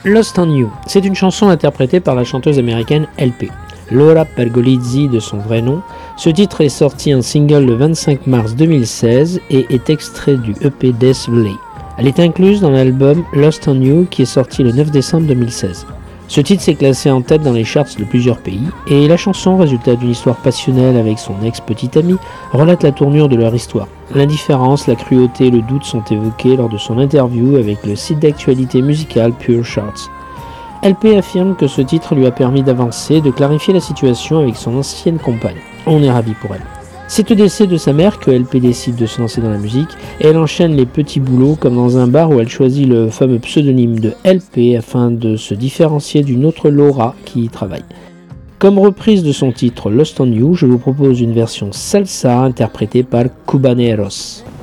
Lost on You, c'est une chanson interprétée par la chanteuse américaine LP. Laura Pergolizzi de son vrai nom. Ce titre est sorti en single le 25 mars 2016 et est extrait du EP Death Valley. Elle est incluse dans l'album Lost on You qui est sorti le 9 décembre 2016. Ce titre s'est classé en tête dans les charts de plusieurs pays et la chanson, résultat d'une histoire passionnelle avec son ex-petite amie, relate la tournure de leur histoire. L'indifférence, la cruauté et le doute sont évoqués lors de son interview avec le site d'actualité musicale Pure Charts. LP affirme que ce titre lui a permis d'avancer, de clarifier la situation avec son ancienne compagne. On est ravis pour elle. C'est au décès de sa mère que LP décide de se lancer dans la musique et elle enchaîne les petits boulots comme dans un bar où elle choisit le fameux pseudonyme de LP afin de se différencier d'une autre Laura qui y travaille. Comme reprise de son titre Lost on You, je vous propose une version salsa interprétée par Cubaneros.